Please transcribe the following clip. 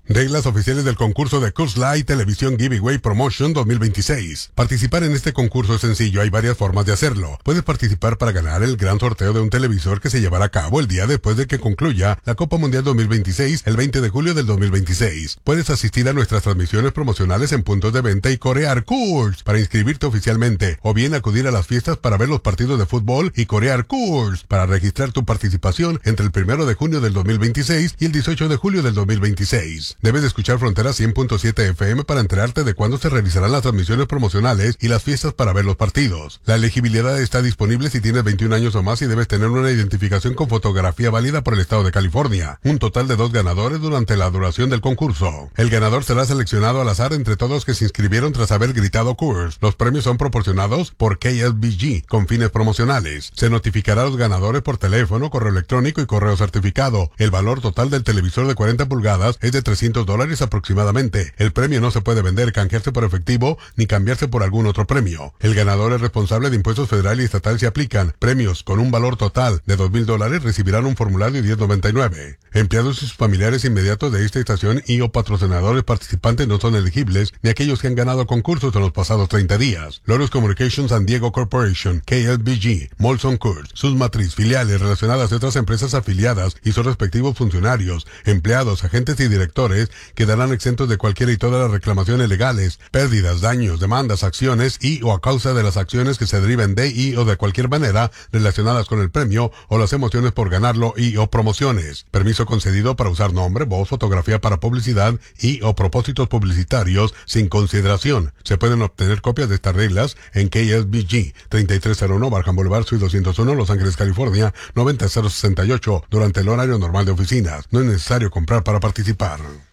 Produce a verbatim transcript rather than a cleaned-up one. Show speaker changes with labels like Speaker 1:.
Speaker 1: Reglas oficiales del concurso de Coors Light Televisión Giveaway Promotion dos mil veintiséis. Participar en este concurso es sencillo, hay varias formas de hacerlo. Puedes participar para ganar el gran sorteo de un televisor que se llevará a cabo el día después de que concluya la Copa Mundial dos mil veintiséis, el veinte de julio del dos mil veintiséis. Puedes asistir a nuestras transmisiones promocionales en puntos de venta y corear Coors para inscribirte oficialmente, o bien acudir a las fiestas para ver los partidos de fútbol y corear Coors para registrar tu participación entre el primero de junio del dos mil veintiséis y el dieciocho de julio del dos mil veintiséis. Debes de escuchar Frontera cien punto siete F M para enterarte de cuándo se realizarán las transmisiones promocionales y las fiestas para ver los partidos. La elegibilidad está disponible si tienes veintiún años o más y debes tener una identificación con fotografía válida por el estado de California. Un total de dos ganadores durante la duración del concurso. El ganador será seleccionado al azar entre todos que se inscribieron tras haber gritado Coors. Los premios son proporcionados por K S B G con fines promocionales. Se notificará a los ganadores por teléfono, correo electrónico y correo certificado. El valor total del televisor de cuarenta pulgadas es de trescientos dólares aproximadamente. El premio no se puede vender, canjearse por efectivo ni cambiarse por algún otro premio. El ganador es responsable de impuestos federal y estatal si aplican. Premios con un valor total de dos mil dólares recibirán un formulario diez noventa y nueve. Empleados y sus familiares inmediatos de esta estación y o patrocinadores participantes no son elegibles, ni aquellos que han ganado concursos en los pasados treinta días. Loros Communications San Diego Corporation, K S B G, Molson Coors, sus matriz, filiales relacionadas a otras empresas afiliadas y sus respectivos funcionarios, empleados, agentes y directores quedarán exentos de cualquiera y todas las reclamaciones legales, pérdidas, daños, demandas, acciones y o a causa de las acciones que se deriven de y o de cualquier manera relacionadas con el premio o las emociones por ganarlo y o promociones. Permiso concedido para usar nombre, voz, fotografía para publicidad y o propósitos publicitarios sin consideración. Se pueden obtener copias de estas reglas en K S B G, treinta y tres cero uno Barham Boulevard, Suite doscientos uno, Los Ángeles, California, noventa cero sesenta y ocho, durante el horario normal de oficinas. No es necesario comprar para participar.